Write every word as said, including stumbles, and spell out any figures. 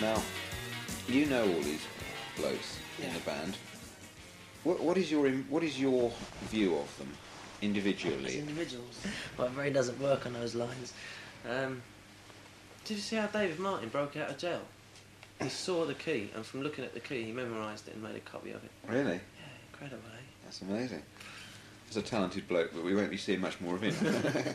Now, you know all these blokes Yeah. in the band. What, what is your im- what is your view of them As individually? individuals, my brain doesn't work on those lines. Um, Did you see how David Martin broke out of jail? He saw the key, and from looking at the key, he memorised it and made a copy of it. Really? Yeah, incredible, eh? That's amazing. He's a talented bloke, but we won't be seeing much more of him.